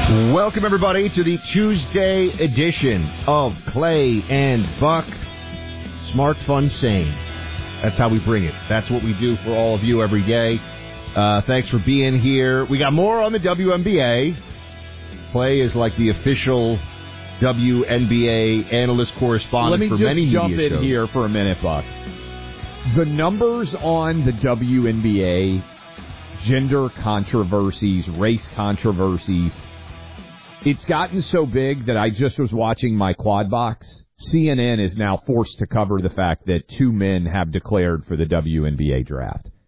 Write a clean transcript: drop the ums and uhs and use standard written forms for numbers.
Welcome, everybody, to the Tuesday edition of Clay and Buck. Smart, fun, sane. That's how we bring it. That's what we do for all of you every day. Thanks for being here. We got more on the WNBA. Clay is like the official WNBA analyst correspondent for many media shows. Let me just jump in here for a minute, Buck. The numbers on the WNBA, gender controversies, race controversies, it's gotten so big that I just was watching my quad box. CNN is now forced to cover the fact that 2 men have declared for the WNBA draft.